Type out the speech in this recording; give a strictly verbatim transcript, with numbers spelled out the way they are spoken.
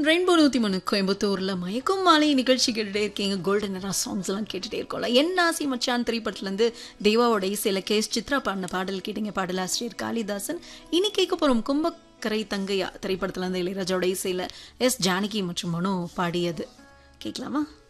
Rainbow நூற்றி மூணு கோயம்புத்தூரில் மயக்கும் மாலை நிகழ்ச்சி கேட்டுகிட்டே இருக்கீங்க. கோல்டன் எரா சாங்ஸ் எல்லாம் கேட்டுகிட்டே இருக்கோம்ல. என் ஆசி மச்சான் திரைப்படத்துலேருந்து தேவாவோட இசையில் கேஸ் சித்ரா பாடின பாடல் கேட்டீங்க. பாடலாசிரியர் காளிதாசன். இனி கேட்க போகிறோம் கும்பக்கரை தங்கையா திரைப்படத்துலேருந்து இளையராஜாவோட இசையில் எஸ் ஜானகி மற்றும் மனோ பாடியது. கேட்கலாமா?